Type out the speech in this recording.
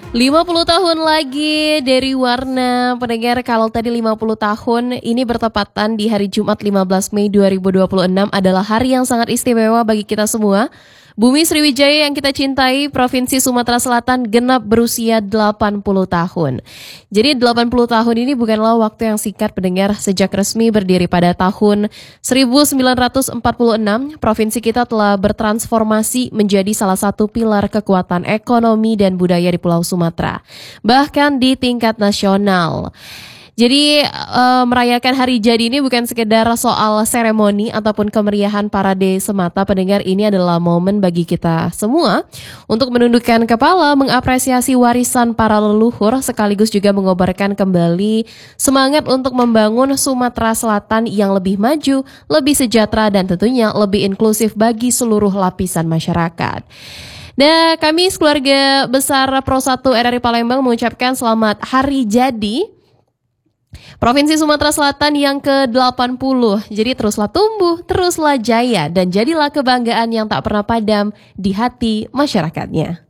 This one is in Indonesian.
50 tahun lagi dari Warna. Pendengar, kalau tadi 50 tahun ini bertepatan di hari Jumat 15 Mei 2026 adalah hari yang sangat istimewa bagi kita semua. Bumi Sriwijaya yang kita cintai, Provinsi Sumatera Selatan genap berusia 80 tahun. Jadi 80 tahun ini bukanlah waktu yang singkat, pendengar. Sejak resmi berdiri pada tahun 1946, provinsi kita telah bertransformasi menjadi salah satu pilar kekuatan ekonomi dan budaya di Pulau Sumatera, bahkan di tingkat nasional. Jadi merayakan hari jadi ini bukan sekedar soal seremoni ataupun kemeriahan parade semata, pendengar. Ini adalah momen bagi kita semua untuk menundukkan kepala, mengapresiasi warisan para leluhur, sekaligus juga mengobarkan kembali semangat untuk membangun Sumatera Selatan yang lebih maju, lebih sejahtera, dan tentunya lebih inklusif bagi seluruh lapisan masyarakat. Nah, kami sekeluarga besar Pro 1 RRI Palembang mengucapkan selamat hari jadi Provinsi Sumatera Selatan yang ke-80. Jadi teruslah tumbuh, teruslah jaya, dan jadilah kebanggaan yang tak pernah padam di hati masyarakatnya.